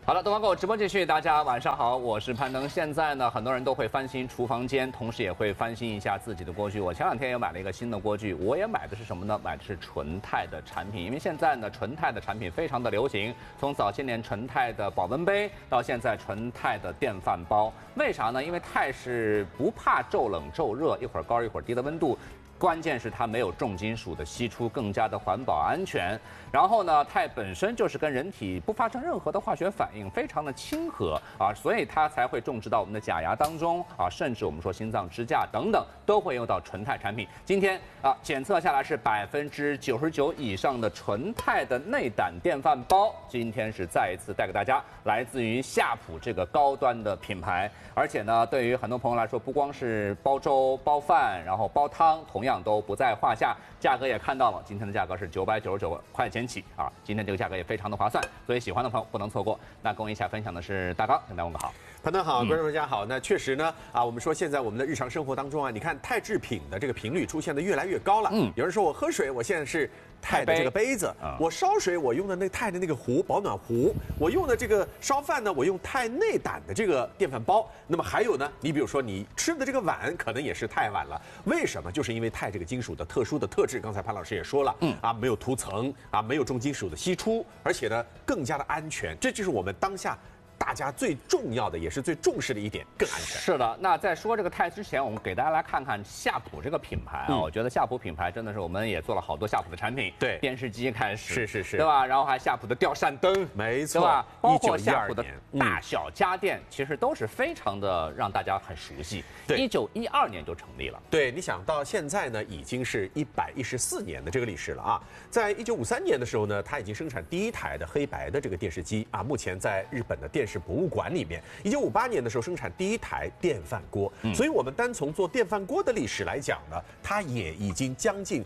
好了，东方购直播继续，大家晚上好，我是攀登。现在呢，很多人都会翻新厨房间，同时也会翻新一下自己的锅具。我前两天也买了一个新的锅具，我也买的是什么呢？买的是纯钛的产品，因为现在呢，纯钛的产品非常的流行，从早些年纯钛的保温杯到现在纯钛的电饭煲。为啥呢？因为钛是不怕骤冷骤热，一会儿高一会儿低的温度。关键是它没有重金属的析出，更加的环保安全。然后呢，钛本身就是跟人体不发生任何的化学反应，非常的亲和啊，所以它才会种植到我们的假牙当中啊，甚至我们说心脏支架等等都会用到纯钛产品。今天啊，检测下来是99%以上的纯钛的内胆电饭煲。今天是再一次带给大家来自于夏普这个高端的品牌，而且呢，对于很多朋友来说，不光是煲粥、煲饭，然后煲汤，同样都不在话下，价格也看到了，今天的价格是999块钱起啊，今天这个价格也非常的划算，所以喜欢的朋友不能错过。那跟我一起来分享的是大刚，跟大家问个好。 潘登好，观众大家好。那确实呢，我们说现在我们的日常生活当中啊，你看钛制品的这个频率出现的越来越高了。有人说我喝水，我现在是钛的这个杯子；我烧水，我用的那钛的那个壶保暖壶；我用的这个烧饭呢，我用钛内胆的这个电饭煲。那么还有呢，你比如说你吃的这个碗，可能也是钛碗了。为什么？就是因为钛这个金属的特殊的特质，刚才潘老师也说了，没有涂层啊，没有重金属的析出，而且呢更加的安全。这就是我们当下大家最重要的，也是最重视的一点，更安全。 是的，那在说这个钛之前，我们给大家来看看夏普这个品牌啊。我觉得夏普品牌真的是，我们也做了好多夏普的产品， 对， 电视机开始， 是， 对吧？然后还夏普的吊扇灯， 没错， 对吧？包括夏普的 1912 大小家电，其实都是非常的让大家很熟悉。 对 ，1912年就成立了。 对，你想到现在呢，已经是114年的这个历史了啊。在1953年的时候呢，它已经生产第一台的黑白的这个电视机啊，目前在日本的电视博物馆里面。1958年的时候生产第一台电饭锅，所以我们单从做电饭锅的历史来讲呢，它也已经将近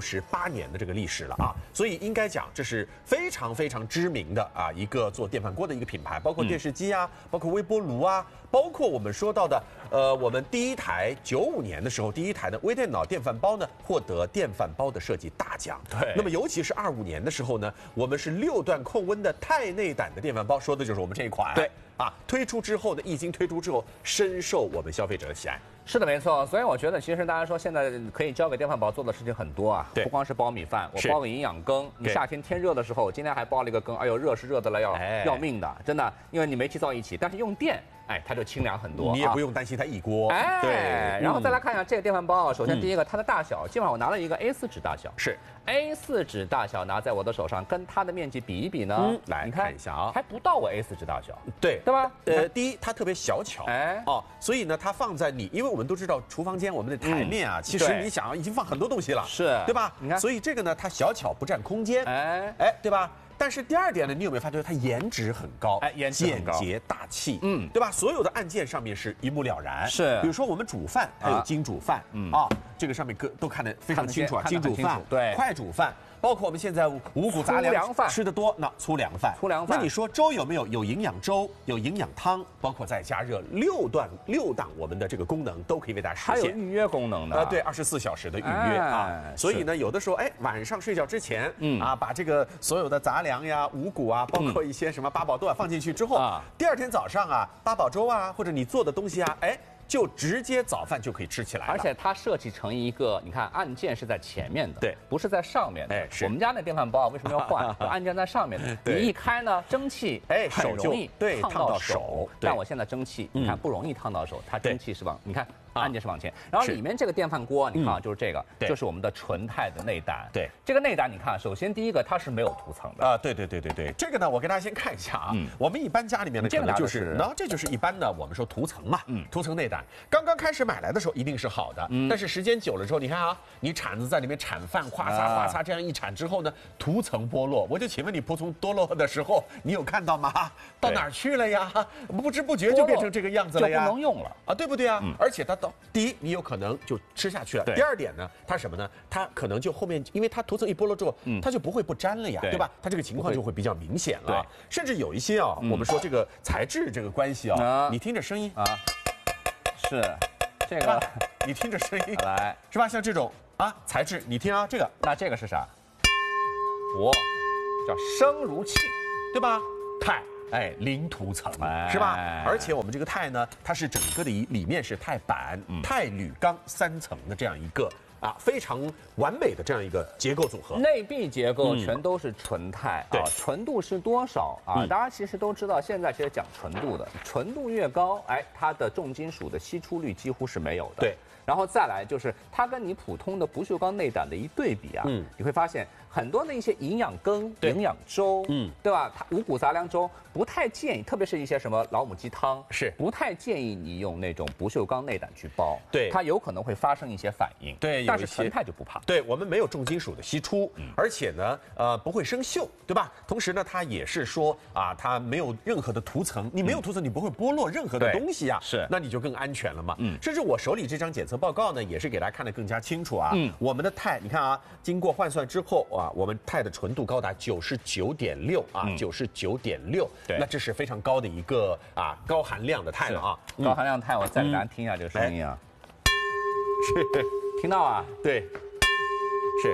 68年的这个历史了啊，所以应该讲这是非常非常知名的啊一个做电饭锅的一个品牌，包括电视机啊，包括微波炉啊，包括我们说到的我们第一台95年的时候第一台的微电脑电饭煲呢获得电饭煲的设计大奖。 对， 那么尤其是25年的时候呢，我们是6段控温的钛内胆的电饭煲，说的就是我们这一款。 对。 推出之后呢，一经推出之后，深受我们消费者的喜爱。 是的，没错。所以我觉得，其实大家说现在可以交给电饭煲做的事情很多啊，不光是煲米饭，我煲个营养羹。你夏天天热的时候，我今天还煲了一个羹，哎呦，热是热的了要命的，真的，因为你煤气灶一起，但是用电。它就清凉很多， 你也不用担心它一锅。 对，然后再来看一下这个电饭煲啊，首先第一个它的大小，基本上我拿了一个 A4 纸大小， 是 A4 纸大小拿在我的手上，跟它的面积比一比呢， 来看一下啊， 还不到我 A4 纸大小， 对吧？ 第一它特别小巧，所以呢它放在你，因为我们都知道厨房间我们的台面啊，其实你想已经放很多东西了， 是对吧？ 你看， 所以这个呢它小巧不占空间，对吧？但是第二点呢，你有没有发觉它颜值很高？ 颜值很高， 简洁大气，对吧？所有的按键上面是一目了然。 是， 比如说我们煮饭，它有精煮饭，这个上面都看得非常清楚啊，精煮饭， 对， 快煮饭。包括我们现在五谷杂粮吃得多，那粗粮饭。那你说粥有没有？有营养粥，有营养汤，包括再加热6档我们的这个功能都可以为大家实现。 还有预约功能的， 对，24小时的预约啊。所以呢，有的时候晚上睡觉之前把这个所有的杂粮呀、五谷啊，包括一些什么八宝豆放进去之后，第二天早上啊，八宝粥啊，或者你做的东西啊，就直接早饭就可以吃起来了。 而且它设计成一个，你看按键是在前面的， 对， 不是在上面的。 是我们家那电饭煲为什么要换？按键在上面的，你一开呢，蒸汽很容易烫到手。但我现在蒸汽，你看不容易烫到手，它蒸汽是往，你看按键是往前。然后里面这个电饭锅，你看啊，就是这个，就是我们的纯钛的内胆。 对， 这个内胆你看，首先第一个它是没有涂层的对。这个呢，我给大家先看一下啊。我们一般家里面的可能就是，这就是一般的我们说涂层嘛，涂层内胆。刚刚开始买来的时候一定是好的，但是时间久了之后，你看啊，你铲子在里面铲饭，哗嚓哗嚓这样一铲之后呢，涂层剥落。我就请问你，涂层剥落的时候，你有看到吗？到哪儿去了呀？不知不觉就变成这个样子了呀， 就不能用了啊，对不对啊？而且它第一，你有可能就吃下去了；第二点呢，它什么呢？它可能就后面，因为它涂层一剥落之后，它就不会不粘了呀，对吧？它这个情况就会比较明显了。甚至有一些啊，我们说这个材质这个关系啊，你听着声音啊， 是。这个你听着声音来是吧？像这种材质，你听啊，这个， 那这个是啥？叫生如气， 对吧？钛哎，零涂层，是吧？而且我们这个钛呢，它是整个的里面是钛板、钛铝钢3层的这样一个非常完美的这样一个结构组合。 内壁结构全都是纯钛啊，纯度是多少啊？大家其实都知道，现在其实讲纯度的，纯度越高，哎，它的重金属的析出率几乎是没有的。 对。 然后再来就是它跟你普通的不锈钢内胆的一对比啊，你会发现很多的一些营养羹、营养粥，对吧？它五谷杂粮粥不太建议，特别是一些什么老母鸡汤， 是不太建议你用那种不锈钢内胆去包， 对， 它有可能会发生一些反应， 对， 但是纯钛就不怕， 对我们没有重金属的析出，而且呢，不会生锈，对吧？同时呢，它也是说它没有任何的涂层，你没有涂层，你不会剥落任何的东西啊， 是， 那你就更安全了嘛，甚至我手里这张检测报告呢，也是给大家看得更加清楚啊。我们的钛，你看啊，经过换算之后我们钛的纯度高达99.6啊，99.6，那这是非常高的一个高含量的钛了啊。 高含量钛，我再给大家听一下这个声音啊，是，听到啊？ 对，是，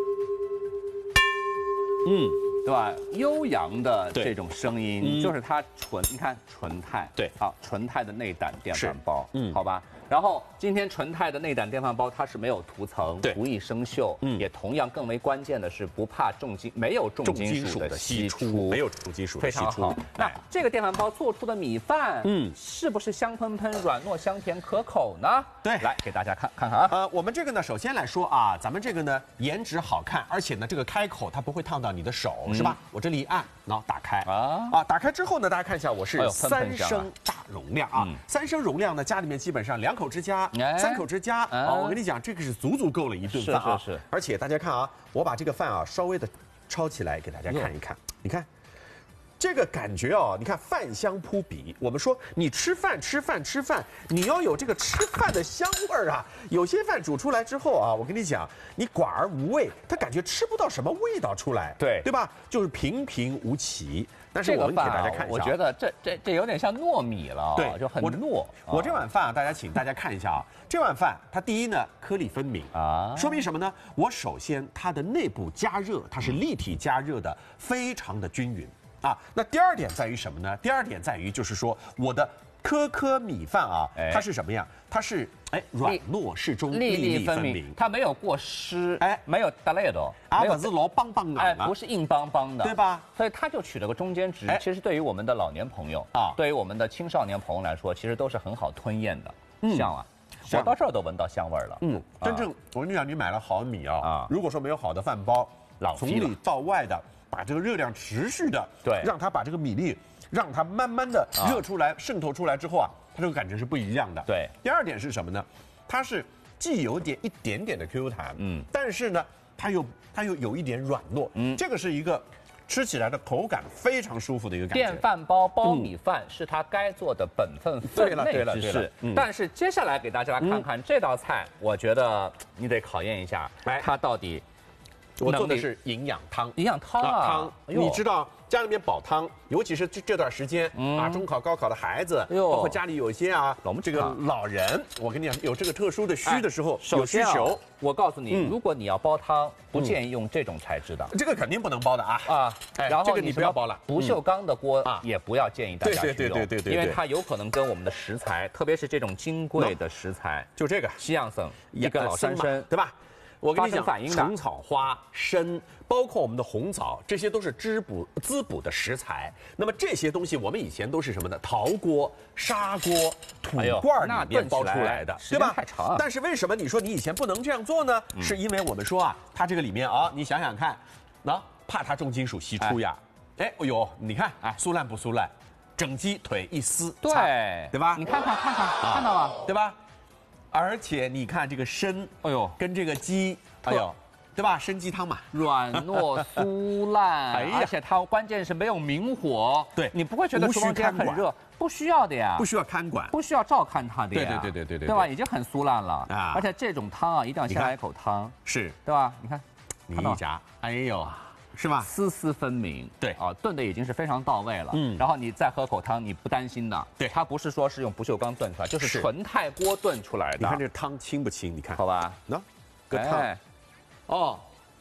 对吧？悠扬的这种声音，就是它你看纯钛， 对， 好，纯钛的内胆电饭煲，好吧。然后今天纯钛的内胆电饭煲，它是没有涂层，不易生锈，也同样更为关键的是不怕没有重金属的析出， 没有重金属的析出。 非常好。那这个电饭煲做出的米饭，是不是香喷喷、软糯香甜可口呢？ 对， 来给大家看看啊。 我们这个呢，首先来说咱们这个呢颜值好看，而且呢这个开口它不会烫到你的手，是吧？我这里一按，然后打开打开之后呢，大家看一下，我是3升大容量3升容量呢，家里面基本上2口之家、3口之家我跟你讲，这个是足够了一顿饭是。 而且大家看我把这个饭稍微的抄起来给大家看一看，你看。这个感觉你看饭香扑鼻。我们说你吃饭，你要有这个吃饭的香味儿啊。有些饭煮出来之后我跟你讲，你寡而无味，它感觉吃不到什么味道出来，对吧？就是平平无奇。但是我们给大家看一下， 我觉得这有点像糯米了， 对， 就很糯。 我这碗饭请大家看一下这碗饭它第一呢颗粒分明说明什么呢？我首先它的内部加热，它是立体加热的，非常的均匀。那第二点在于什么呢？第二点在于就是说我的颗米饭它是什么样？它是软糯适中，粒粒分明， 它没有过湿，没有打累的， 不是老邦邦的， 不是硬邦邦的， 对吧？ 所以它就取了个中间值。其实对于我们的老年朋友对于我们的青少年朋友来说，其实都是很好吞咽的。香我到这儿都闻到香味了。 真正我跟你讲，你买了好米如果说没有好的饭包，从里到外的。把这个热量持续的，让它把这个米粒，让它慢慢的热出来、渗透出来之后它这个感觉是不一样的。 对， 第二点是什么呢？它是既有一点点的 Q 弹，但是呢，它又有一点软糯，这个是一个吃起来的口感非常舒服的一个感觉。 电饭煲包米饭是它该做的本分分内之事。但是接下来给大家看看这道菜，我觉得你得考验一下，它到底。 我做的是营养汤，你知道家里面煲汤，尤其是这段时间中考、高考的孩子，包括家里有一些这个老人，我跟你讲，有这个特殊的需的时候，有需求。 我告诉你，如果你要煲汤，不建议用这种材质的， 这个肯定不能煲的然后这个你不要煲了， 不锈钢的锅也不要建议大家去用， 对， 因为它有可能跟我们的食材，特别是这种金贵的食材， 就这个西洋参一根老山参， 对吧？我跟你讲， 反应的虫草花、参，包括我们的红枣，这些都是滋补的食材。那么这些东西我们以前都是什么呢？陶锅、砂锅、土罐里面煲出来的，对吧？ 太长。 但是为什么你说你以前不能这样做呢？是因为我们说它这个里面你想想看，怕它重金属析出呀。你看酥烂不酥烂？整鸡腿一撕，对吧？ 你看到了， 对吧？而且你看这个参，跟这个鸡，对吧？参鸡汤嘛， 软糯酥烂，而且它关键是没有明火， 对， 你不会觉得厨房间很热，不需要的呀， 不需要看管， 不需要照看它的呀， 对吧？已经很酥烂了而且这种汤一定要先来一口汤， 是， 对吧？你看， 你一夹，是吧？ 丝丝分明， 对炖的已经是非常到位了。然后你再喝口汤，你不担心的。 对， 它不是说是用不锈钢炖出来，就是纯钛锅炖出来的。 你看这汤清不清？你看， 好吧？ 个汤，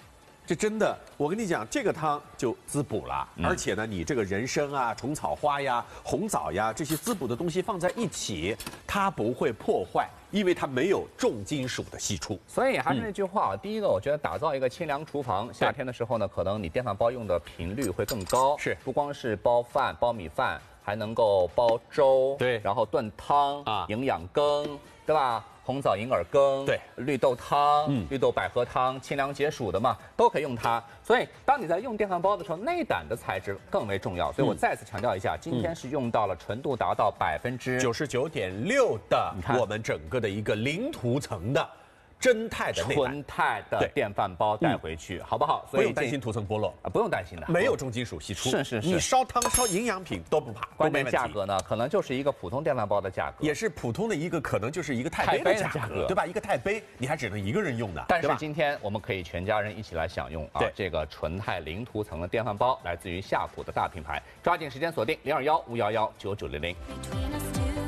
这真的，我跟你讲，这个汤就滋补了，而且呢，你这个人参啊、虫草花呀、红枣呀这些滋补的东西放在一起，它不会破坏，因为它没有重金属的析出。 所以还是那句话，第一个，我觉得打造一个清凉厨房，夏天的时候呢，可能你电饭煲用的频率会更高， 是不光是煲饭、煲米饭，还能够煲粥， 对然后炖汤啊营养羹，对吧？红枣银耳羹， 对， 绿豆汤，绿豆百合汤，清凉解暑的嘛，都可以用它。所以，当你在用电饭煲的时候，内胆的材质更为重要。所以我再次强调一下，今天是用到了纯度达到 99.6%的我们整个的一个零涂层的真钛的内胆， 纯钛的电饭煲带回去，好不好？ 不用担心涂层剥落啊，不用担心的， 没有重金属析出。 是， 你烧汤烧营养品都不怕， 关键价格呢，可能就是一个普通电饭煲的价格， 也是普通的一个，可能就是一个钛杯的价格，对吧？一个钛杯，你还只能一个人用的。 但是今天我们可以全家人一起来享用啊，这个纯钛零涂层的电饭煲，来自于夏普的大品牌，抓紧时间锁定021-511-9900。